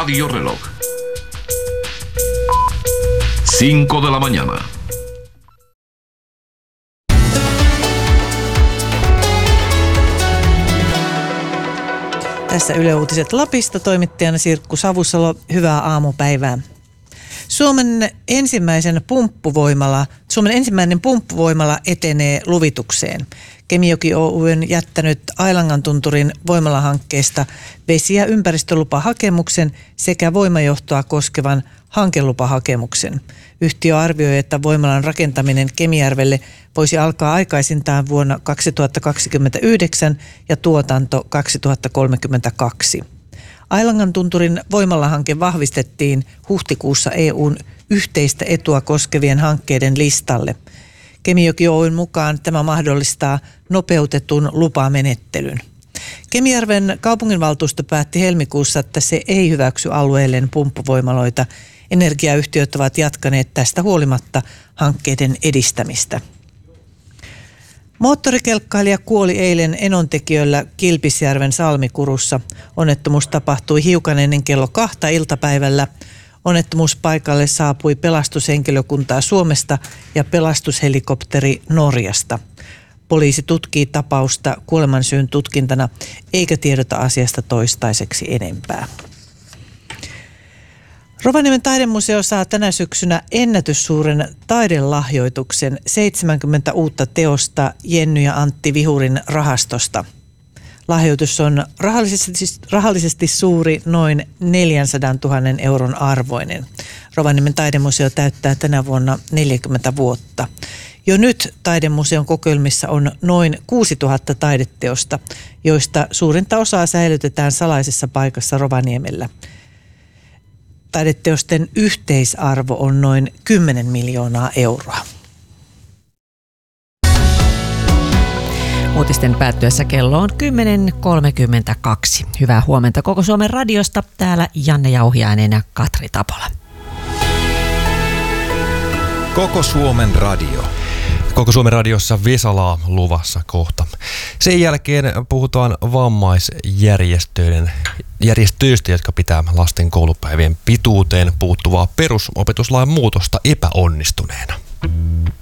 Radio Reloj. 5 de la mañana. Tässä Yle Uutiset Lapista, toimittajana Sirkku Savusalo. Hyvää aamupäivää. Suomen ensimmäinen pumppuvoimala etenee luvitukseen. Kemijoki Oy on jättänyt Ailangantunturin voimalahankkeesta vesi- ja ympäristölupahakemuksen sekä voimajohtoa koskevan hankelupahakemuksen. Yhtiö arvioi, että voimalan rakentaminen Kemijärvelle voisi alkaa aikaisintaan vuonna 2029 ja tuotanto 2032. Ailangantunturin voimalahanke vahvistettiin huhtikuussa EUn yhteistä etua koskevien hankkeiden listalle. Kemijoki Oyn mukaan tämä mahdollistaa nopeutetun lupamenettelyn. Kemijärven kaupunginvaltuusto päätti helmikuussa, että se ei hyväksy alueelleen pumppuvoimaloita. Energiayhtiöt ovat jatkaneet tästä huolimatta hankkeiden edistämistä. Moottorikelkkailija kuoli eilen Enontekiöllä Kilpisjärven Salmikurussa. Onnettomuus tapahtui hiukan ennen kello 2 iltapäivällä. Onnettomuuspaikalle saapui pelastushenkilökuntaa Suomesta ja pelastushelikopteri Norjasta. Poliisi tutkii tapausta kuolemansyyn tutkintana eikä tiedota asiasta toistaiseksi enempää. Rovaniemen taidemuseo saa tänä syksynä ennätyssuuren taidelahjoituksen 70 uutta teosta Jenny ja Antti Vihurin rahastosta. Lahjoitus on rahallisesti suuri, noin 400 000 euron arvoinen. Rovaniemen taidemuseo täyttää tänä vuonna 40 vuotta. Jo nyt taidemuseon kokoelmissa on noin 6000 taideteosta, joista suurinta osaa säilytetään salaisessa paikassa Rovaniemellä. Taideteosten yhteisarvo on noin 10 miljoonaa euroa. Uutisten päättyessä kello on 10.32. Hyvää huomenta Koko Suomen radiosta. Täällä Janne Jauhiainen ja Katri Tapola. Koko Suomen radio. Koko Suomen radiossa Vesalaa luvassa kohta. Sen jälkeen puhutaan vammaisjärjestöistä, jotka pitää lasten koulupäivien pituuteen puuttuvaa perusopetuslain muutosta epäonnistuneena.